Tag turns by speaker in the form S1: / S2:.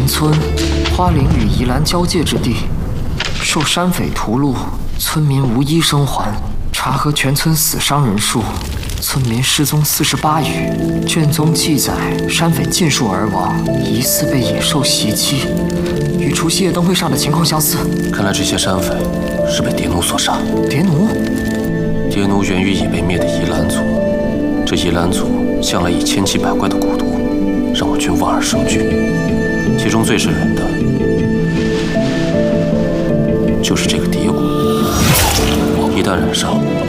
S1: 田村，花岭与宜兰交界之地，受山匪屠戮，村民无一生还。查核全村死伤人数，村民失踪48余。卷宗记载，山匪尽数而亡，疑似被野兽袭击，与除夕夜灯会上的情况相似。
S2: 看来这些山匪是被蝶奴所杀。
S1: 蝶奴？
S2: 蝶奴源于已被灭的宜兰族，这宜兰族向来以千奇百怪的蛊毒，让我军望而生惧。其中最瘆人的，就是这个蝶蛊。一旦染上，